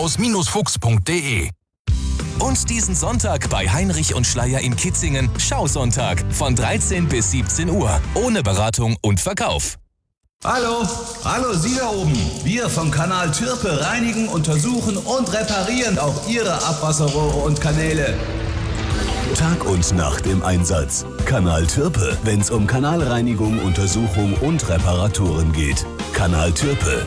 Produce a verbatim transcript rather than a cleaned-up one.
klaus fuchs punkt de. Und diesen Sonntag bei Heinrich und Schleier in Kitzingen Schausonntag von dreizehn bis siebzehn Uhr. Ohne Beratung und Verkauf. Hallo, hallo Sie da oben. Wir vom Kanal Türpe reinigen, untersuchen und reparieren auch Ihre Abwasserrohre und Kanäle. Tag und Nacht im Einsatz. Kanal Türpe, wenn's um Kanalreinigung, Untersuchung und Reparaturen geht. Kanal Türpe,